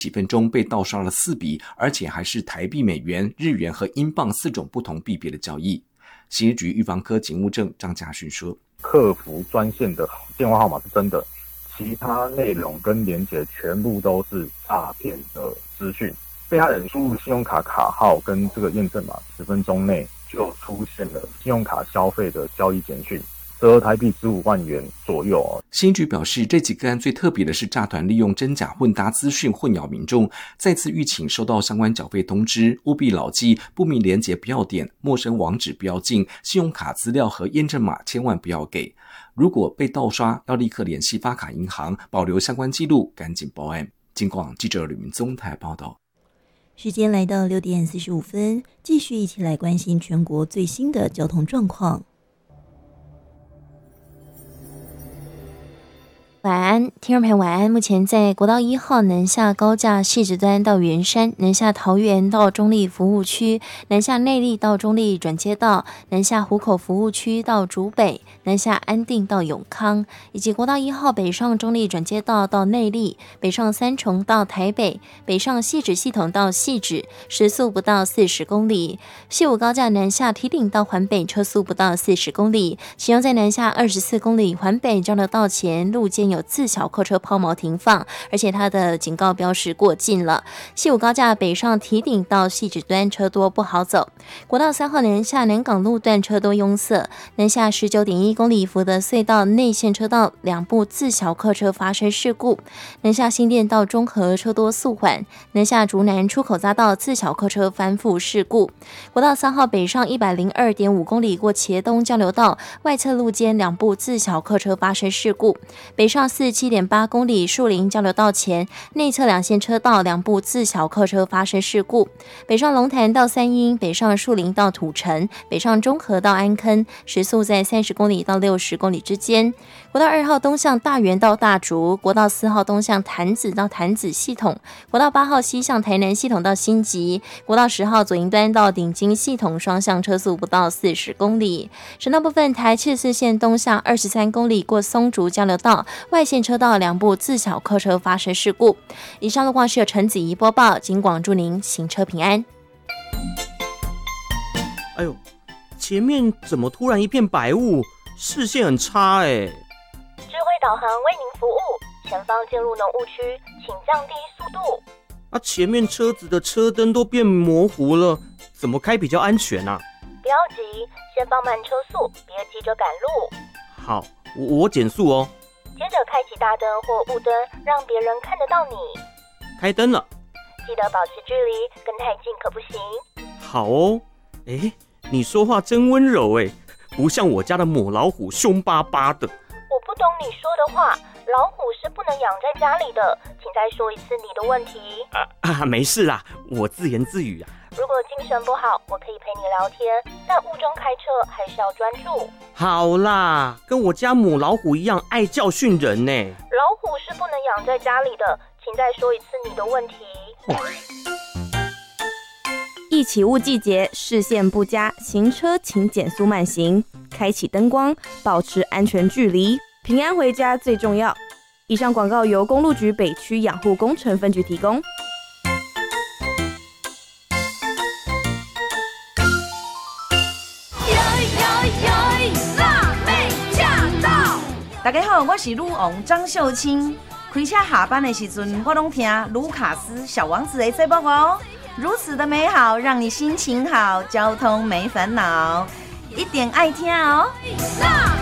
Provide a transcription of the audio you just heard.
几分钟被盗刷了4笔，而且还是台币、美元、日元和英镑4种不同币别的交易。刑事局预防科警务正张家勋说， 客服专线的电话号码是真的，其他内容跟连结全部都是诈骗的资讯。被害人输入信用卡卡号跟这个验证码10分钟内就出现了信用卡消费的交易简讯，折合台币15万元左右。 刑局表示，这起个案最特别的是诈团利用真假混搭资讯混淆民众，再次吁请收到相关缴费通知，务必牢记不明连结不要点，陌生网址不要进，信用卡资料和验证码千万不要给。如果被盗刷，要立刻联系发卡银行，保留相关记录，赶紧报案。警广记者吕明宗台报道。 时间来到6点45分，继续一起来关心全国最新的交通状况。 晚安，听众朋友晚安。目前在国道1号南下高架汐止端到圆山，南下桃园到中坜服务区，南下内坜到中坜转接道，南下湖口服务区到竹北，南下安定到永康，以及国道1号北上中坜转接道到内坜，北上三重到台北，北上汐止系统到汐止，时速不到40公里。西武高架南下堤顶到环北，车速不到40公里。其中在南下24公里环北交流道前路肩有自小客车抛锚停放，而且它的警告标识过近了。西武高架北上堤顶到汐止端车多不好走。国道3号南下南港路段车多拥塞，南下19.1公里福德隧道内线车道2部自小客车发生事故。南下新店到中和车多速缓，南下竹南出口匝道自小客车翻覆事故。国道3号北上102.5公里过茄东交流道外侧路肩2部自小客车发生事故。北上47.8公里树林交流道前内侧2线车道2部自小客车发生事故。北上龙潭到三鹰，北上树林到土城，北上中和到安坑，时速在30公里到60公里之间。国道2号东向大园到大竹，国道4号东向潭子到潭子系统，国道8号西向台南系统到新集，国道10号左营端到顶金系统双向车速不到40公里。省道部分，台74线东向23公里过松竹交流道外线车道2部自小客车发生事故。以上路况是由陈子怡播报，警广祝您行车平安。 哎呦，前面怎么突然一片白雾？视线很差哎。 智慧导航为您服务，前方进入浓雾区，请降低速度。 前面车子的车灯都变模糊了，怎么开比较安全啊？ 不要急，先放慢车速，别急着赶路。 好，我减速哦。 接着开启大灯或雾灯，让别人看得到你。 开灯了。 记得保持距离，跟太近可不行。 好哦。你说话真温柔哎，不像我家的母老虎凶巴巴的。 我不懂你说的话，老虎是不能养在家里的，请再说一次你的问题。 没事啦，我自言自语啊。 如果精神不好，我可以陪你聊天，但雾中开车还是要专注。 好啦，跟我家母老虎一样爱教训人呢。 老虎是不能养在家里的，请再说一次你的问题。 一起雾季节，视线不佳，行车请减速慢行，开启灯光，保持安全距离，平安回家最重要。以上广告由公路局北区养护工程分局提供。 辣妹驾到！大家好，我是女王张秀清。开车下班的时阵，我拢听卢卡斯小王子的节目哦。如此的美好，让你心情好，交通没烦恼，一点爱听哦。